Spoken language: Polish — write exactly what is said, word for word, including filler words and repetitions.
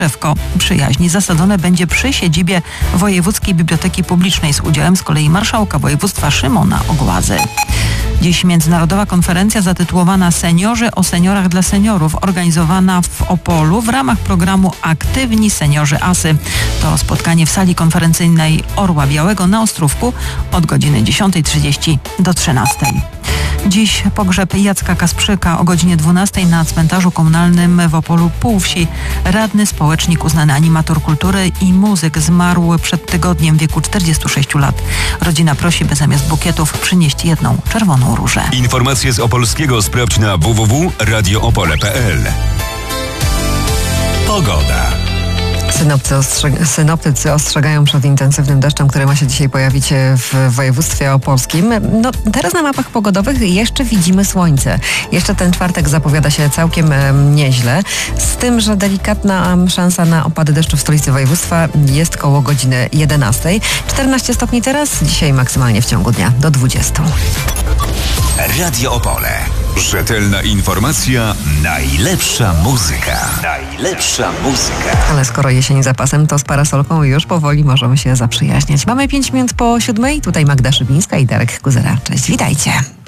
drzewko przyjaźni zasadzone będzie przy siedzibie Wojewódzkiej Biblioteki Publicznej z udziałem z kolei marszałka województwa Szymona Ogłazy. Dziś międzynarodowa konferencja zatytułowana Seniorzy o seniorach dla seniorów, organizowana w Opolu w ramach programu Aktywni Seniorzy Asy. To spotkanie w sali konferencyjnej Orła Białego na Ostrówku od godziny dziesiątej trzydzieści do trzynastej. Dziś pogrzeb Jacka Kasprzyka o godzinie dwunastej na cmentarzu komunalnym w Opolu Półwsi. Radny społecznik, uznany animator kultury i muzyk zmarł przed tygodniem w wieku czterdziestu sześciu lat. Rodzina prosi, by zamiast bukietów przynieść jedną czerwoną różę. Informacje z Opolskiego sprawdź na w w w kropka radio opole kropka p l. Pogoda. Synoptycy, ostrzeg- synoptycy ostrzegają przed intensywnym deszczem, który ma się dzisiaj pojawić w województwie opolskim. No, teraz na mapach pogodowych jeszcze widzimy słońce. Jeszcze ten czwartek zapowiada się całkiem e, nieźle. Z tym, że delikatna szansa na opady deszczu w stolicy województwa jest koło godziny jedenastej. czternaście stopni teraz, dzisiaj maksymalnie w ciągu dnia do dwudziestu. Radio Opole. Rzetelna informacja, najlepsza muzyka. Najlepsza muzyka. Ale skoro jesień za pasem, to z parasolką już powoli możemy się zaprzyjaźniać. Mamy pięć minut po siódmej. Tutaj Magda Szybińska i Darek Kuzera. Cześć, witajcie.